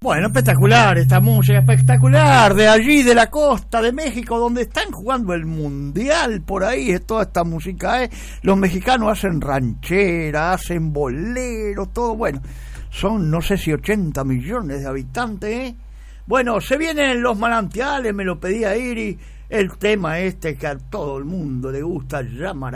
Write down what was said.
Bueno, espectacular esta música, espectacular, de allí, de la costa de México, donde están jugando el mundial, por ahí es toda esta música, Los mexicanos hacen ranchera, hacen boleros, todo, bueno, son no sé si 80 millones de habitantes, Bueno, se vienen los manantiales, me lo pedía Iri, el tema este que a todo el mundo le gusta, Llamarada.